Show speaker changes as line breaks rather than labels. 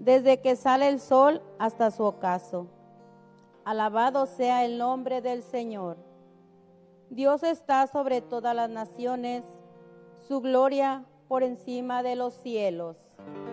desde que sale el sol hasta su ocaso. Alabado sea el nombre del Señor. Dios está sobre todas las naciones, su gloria por encima de los cielos.